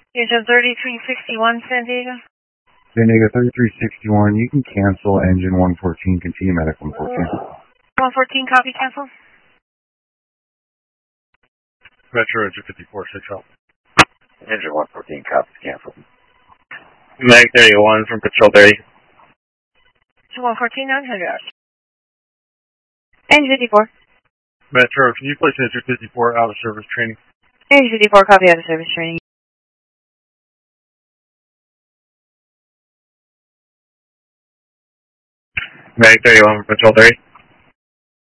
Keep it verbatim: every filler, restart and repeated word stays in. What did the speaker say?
Engine thirty-three sixty-one, San Diego. San Diego thirty-three sixty-one, you can cancel engine one fourteen, continue medic one fourteen. one fourteen, copy, cancel. Metro engine fifty-four six help. Engine one fourteen, copy, cancel. Mag thirty-one from Patrol thirty. one fourteen, nine hundred. Engine fifty-four. Metro, can you place engine fifty-four out of service training? Engine fifty-four, copy, out of service training. Mag thirty-one from Patrol thirty.